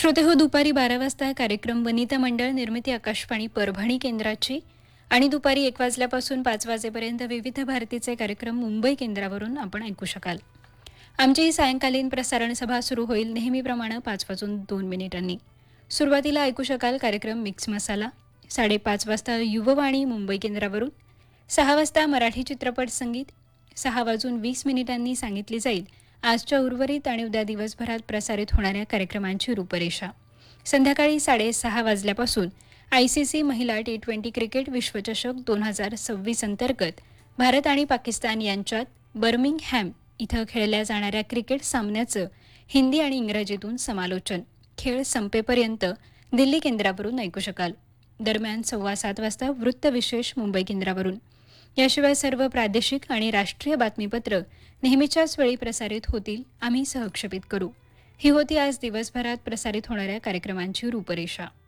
श्रोतेहो, दुपारी 12 वाजता कार्यक्रम वनिता मंडळ निर्मिती आकाशवाणी परभणी केंद्राची आणि दुपारी 1 वाजल्यापासून 5 वाजेपर्यंत विविध भारतीचे कार्यक्रम मुंबई केंद्रावरून आपण ऐकू शकाल. आमची ही सायंकालीन प्रसारण सभा सुरू होईल नेहमीप्रमाणे 5 वाजून 2 मिनिटांनी. सुरुवातीला ऐकू शकाल कार्यक्रम मिक्स मसाला. 5:30 वाजता युववाणी मुंबई केंद्रावरून. 6 वाजता मराठी चित्रपट संगीत. 6 वाजून 20 मिनिटांनी सांगितली जाईल आजच्या उर्वरित आणि उद्या दिवसभरात प्रसारित होणाऱ्या कार्यक्रमांची रूपरेषा. संध्याकाळी 6:30 वाजल्यापासून ICC महिला T20 क्रिकेट विश्वचषक 2026 अंतर्गत भारत आणि पाकिस्तान यांच्यात बर्मिंगहॅम इथं खेळल्या जाणाऱ्या क्रिकेट सामन्याचं हिंदी आणि इंग्रजीतून समालोचन. खेळ संपेपर्यंत दिल्ली केंद्रावरून ऐकू शकाल. दरम्यान 6:15 वाजता वृत्तविशेष मुंबई केंद्रावरून. याशिवाय सर्व प्रादेशिक आणि राष्ट्रीय बातमीपत्र नेहमीच्याच वेळी प्रसारित होतील. आम्ही सहक्षेपित करू. ही होती आज दिवसभरात प्रसारित होणाऱ्या कार्यक्रमांची रूपरेषा.